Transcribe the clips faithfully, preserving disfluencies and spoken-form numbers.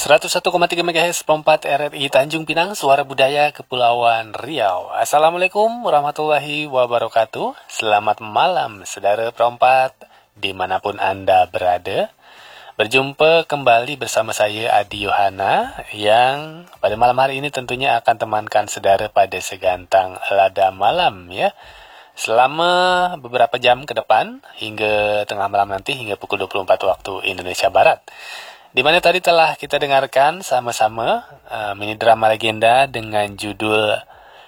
seratus satu koma tiga MHz Perempat R R I Tanjung Pinang, Suara Budaya Kepulauan Riau. Assalamualaikum warahmatullahi wabarakatuh. Selamat malam, saudara perempat, dimanapun Anda berada. Berjumpa kembali bersama saya, Adi Yohana, yang pada malam hari ini tentunya akan temankan saudara pada segantang lada malam, ya. Selama beberapa jam ke depan, hingga tengah malam nanti, hingga pukul dua puluh empat waktu Indonesia Barat. Di mana tadi telah kita dengarkan sama-sama uh, mini drama legenda dengan judul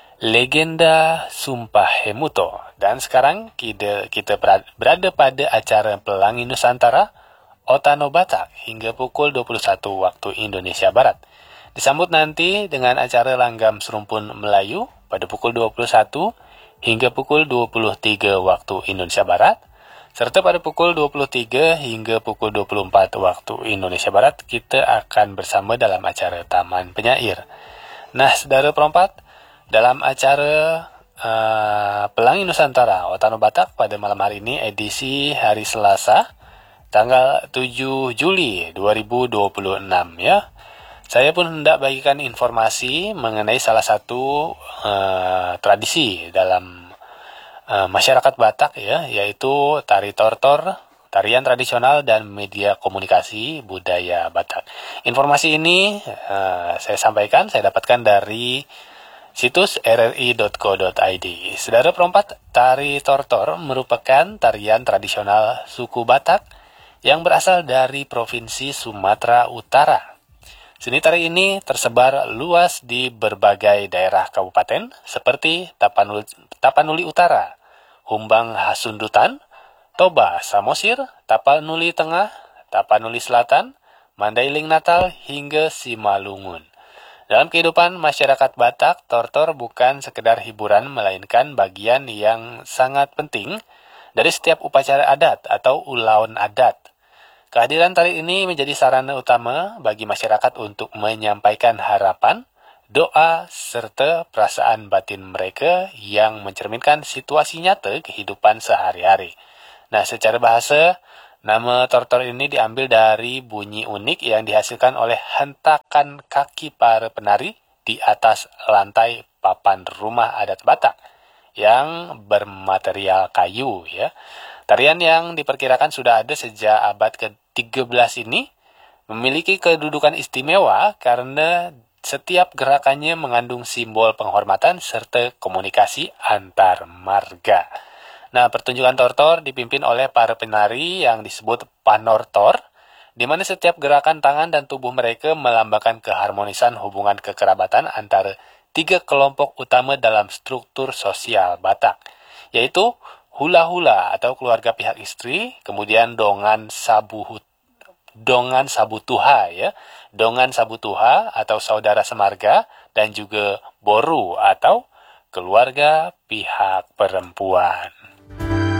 Legenda Sumpah Hemuto. Dan sekarang kita, kita berada pada acara Pelangi Nusantara Otano Batak hingga pukul dua puluh satu waktu Indonesia Barat. Disambut nanti dengan acara Langgam Serumpun Melayu pada pukul dua puluh satu hingga pukul dua puluh tiga waktu Indonesia Barat. Serta pada pukul dua puluh tiga hingga pukul dua puluh empat waktu Indonesia Barat, kita akan bersama dalam acara Taman Penyair. Nah, saudara perempat, dalam acara uh, Pelangi Nusantara Otano Batak pada malam hari ini, edisi hari Selasa, tanggal tujuh Juli dua ribu dua puluh enam, ya. Saya pun hendak bagikan informasi mengenai salah satu uh, tradisi dalam Uh, masyarakat Batak, ya, yaitu tari tortor, tarian tradisional dan media komunikasi budaya Batak. Informasi ini uh, saya sampaikan, saya dapatkan dari situs r r i dot co dot i d. Saudara perempat, tari tortor merupakan tarian tradisional suku Batak yang berasal dari Provinsi Sumatera Utara. Seni tari ini tersebar luas di berbagai daerah kabupaten seperti Tapanuli, Tapanuli Utara, Humbang Hasundutan, Toba Samosir, Tapanuli Tengah, Tapanuli Selatan, Mandailing Natal, hingga Simalungun. Dalam kehidupan masyarakat Batak, tortor bukan sekedar hiburan, melainkan bagian yang sangat penting dari setiap upacara adat atau ulaun adat. Kehadiran tari ini menjadi sarana utama bagi masyarakat untuk menyampaikan harapan, doa, serta perasaan batin mereka yang mencerminkan situasi nyata kehidupan sehari-hari. Nah, secara bahasa, nama tortor ini diambil dari bunyi unik yang dihasilkan oleh hentakan kaki para penari di atas lantai papan rumah adat Batak yang bermaterial kayu, ya. Tarian yang diperkirakan sudah ada sejak abad ke tiga belas ini memiliki kedudukan istimewa karena setiap gerakannya mengandung simbol penghormatan serta komunikasi antar marga. Nah, pertunjukan tortor dipimpin oleh para penari yang disebut panortor, di mana setiap gerakan tangan dan tubuh mereka melambangkan keharmonisan hubungan kekerabatan antara tiga kelompok utama dalam struktur sosial Batak, yaitu hula-hula atau keluarga pihak istri, kemudian dongan sabuhut, dongan sabutuha, ya, dongan sabutuha atau saudara semarga, dan juga boru atau keluarga pihak perempuan.